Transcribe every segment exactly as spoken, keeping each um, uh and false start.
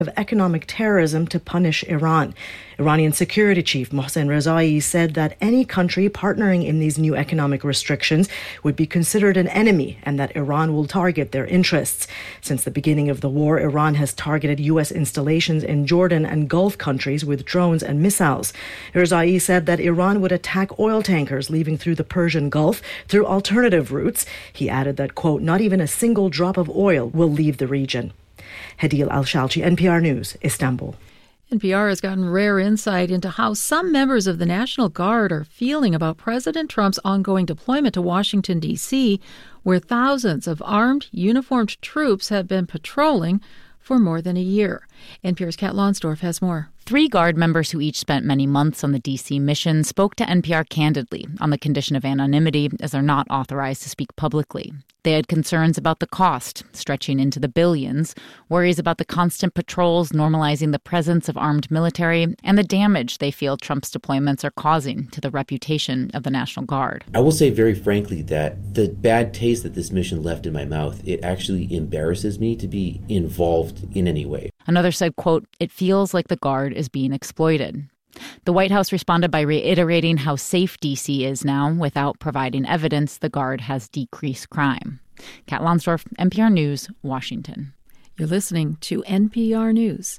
of economic terrorism to punish Iran. Iranian security chief Mohsen Rezai said that any country partnering in these new economic restrictions would be considered an enemy and that Iran will target their interests. Since the beginning of the war, Iran has targeted U S installations in Jordan and Gulf countries with drones and missiles. Rezai said that Iran would attack oil tankers leaving through the Persian Gulf through alternative routes. He added that, quote, not even a single drop of oil will leave the region. Hadil Al-Shalchi, N P R News, Istanbul. N P R has gotten rare insight into how some members of the National Guard are feeling about President Trump's ongoing deployment to Washington, D C, where thousands of armed, uniformed troops have been patrolling for more than a year. N P R's Kat Lonsdorf has more. Three Guard members who each spent many months on the D C mission spoke to N P R candidly on the condition of anonymity, as they're not authorized to speak publicly. They had concerns about the cost, stretching into the billions, worries about the constant patrols normalizing the presence of armed military, and the damage they feel Trump's deployments are causing to the reputation of the National Guard. I will say very frankly that the bad taste that this mission left in my mouth, it actually embarrasses me to be involved in any way. Another said, quote, it feels like the Guard is being exploited. The White House responded by reiterating how safe D C is now without providing evidence the Guard has decreased crime. Kat Lonsdorf, N P R News, Washington. You're listening to N P R News.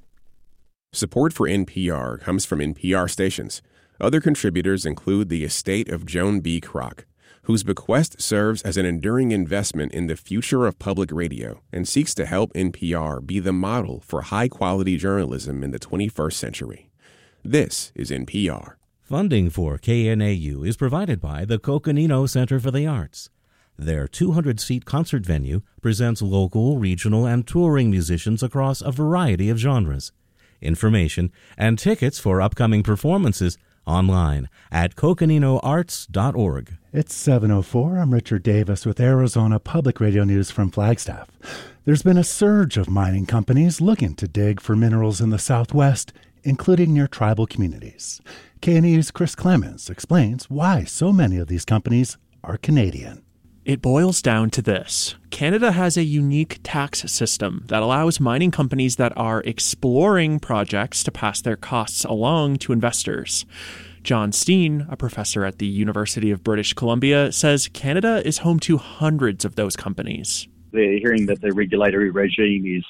Support for N P R comes from N P R stations. Other contributors include the estate of Joan B. Kroc, whose bequest serves as an enduring investment in the future of public radio and seeks to help N P R be the model for high-quality journalism in the twenty-first century. This is N P R. Funding for K N A U is provided by the Coconino Center for the Arts. Their two hundred seat concert venue presents local, regional, and touring musicians across a variety of genres. Information and tickets for upcoming performances online at coconino arts dot org. It's seven oh four. I'm Richard Davis with Arizona Public Radio News from Flagstaff. There's been a surge of mining companies looking to dig for minerals in the Southwest, including near tribal communities. K N A U's Chris Clemens explains why so many of these companies are Canadian. It boils down to this. Canada has a unique tax system that allows mining companies that are exploring projects to pass their costs along to investors. John Steen, a professor at the University of British Columbia, says Canada is home to hundreds of those companies. They're hearing that the regulatory regime is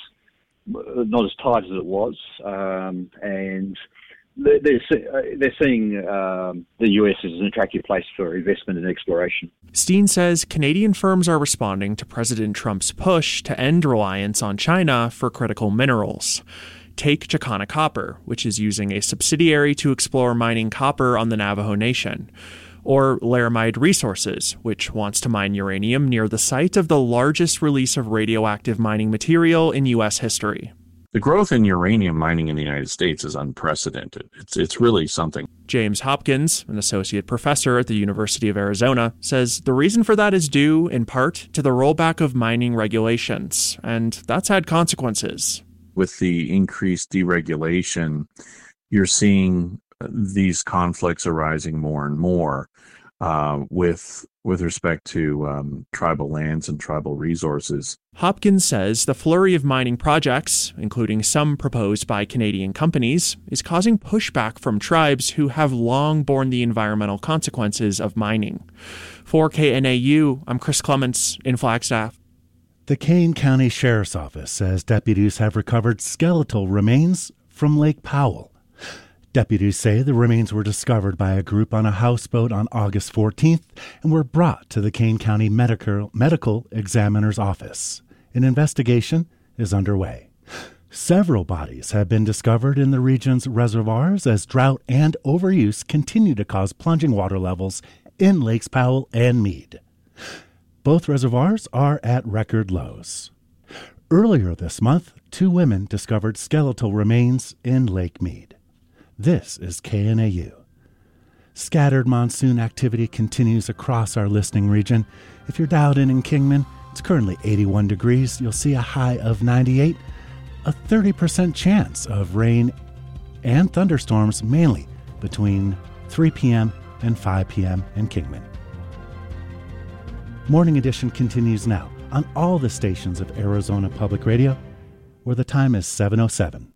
not as tight as it was, um, and they're, they're seeing um, the U S as an attractive place for investment and exploration. Steen says Canadian firms are responding to President Trump's push to end reliance on China for critical minerals. Take Chakana Copper, which is using a subsidiary to explore mining copper on the Navajo Nation. Or Laramide Resources, which wants to mine uranium near the site of the largest release of radioactive mining material in U S history. The growth in uranium mining in the United States is unprecedented. It's it's really something. James Hopkins, an associate professor at the University of Arizona, says the reason for that is due, in part, to the rollback of mining regulations, and that's had consequences. With the increased deregulation, you're seeing these conflicts arising more and more uh, with with respect to um, tribal lands and tribal resources. Hopkins says the flurry of mining projects, including some proposed by Canadian companies, is causing pushback from tribes who have long borne the environmental consequences of mining. For K N A U, I'm Chris Clements in Flagstaff. The Kane County Sheriff's Office says deputies have recovered skeletal remains from Lake Powell. Deputies say the remains were discovered by a group on a houseboat on August fourteenth and were brought to the Kane County Medical, Medical Examiner's Office. An investigation is underway. Several bodies have been discovered in the region's reservoirs as drought and overuse continue to cause plunging water levels in Lakes Powell and Meade. Both reservoirs are at record lows. Earlier this month, two women discovered skeletal remains in Lake Meade. This is K N A U. Scattered monsoon activity continues across our listening region. If you're dialed in in Kingman, it's currently eighty-one degrees. You'll see a high of ninety-eight. A thirty percent chance of rain and thunderstorms, mainly between three p.m. and five p.m. in Kingman. Morning Edition continues now on all the stations of Arizona Public Radio, where the time is seven oh seven.